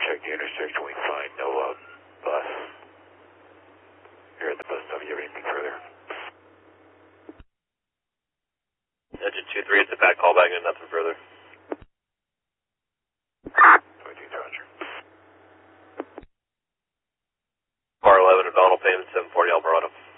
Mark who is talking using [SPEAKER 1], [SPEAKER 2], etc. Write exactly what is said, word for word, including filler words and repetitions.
[SPEAKER 1] check the intersection, we find no uh, bus. Here at the bus stop, you have anything further?
[SPEAKER 2] Engine two three, it's a back callback and nothing further.
[SPEAKER 1] twenty-two, Roger.
[SPEAKER 2] Car eleven, O'Donnell payment, seven forty Alvarado.